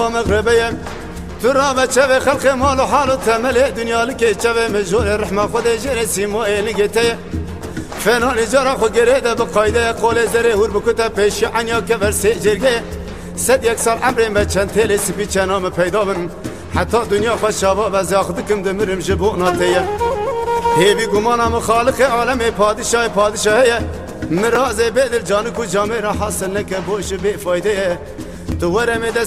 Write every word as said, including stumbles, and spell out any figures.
مغربية ترى بتشوي خلق مال وحال وتمل دنيا لك تشوي مجهول رحمة خد جرسي مو لقيته فنان جرا خو قريده بقايده قول زره هور بكتا پیش عنیا کبر سی جرگه صد یک سال عمري ما چند تل سپی چنام پیدا بم حتی دنیا خوشابا و زاخدکم دمرم جبو ناتیه هیبی گمانم خالق عالم پادشاه پادشاهیه مراز بدل جان کو جامع را حاصل نکه بوش بی فایده تو ورم